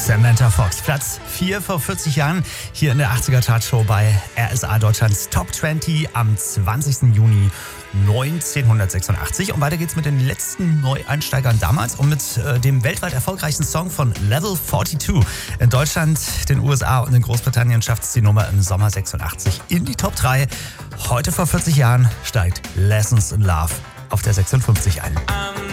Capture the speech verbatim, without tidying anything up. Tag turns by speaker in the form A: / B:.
A: Samantha Fox, Platz vier vor vierzig Jahren hier in der achtziger Chartshow bei R S A Deutschlands Top zwanzig am zwanzigsten Juni neunzehnhundertsechsundachtzig. Und weiter geht's mit den letzten Neueinsteigern damals und mit äh, dem weltweit erfolgreichsten Song von Level zweiundvierzig. In Deutschland, den U S A und in Großbritannien schafft es die Nummer im Sommer sechsundachtzig in die Top drei. Heute vor vierzig Jahren steigt Lessons in Love auf der sechsundfünfzig ein.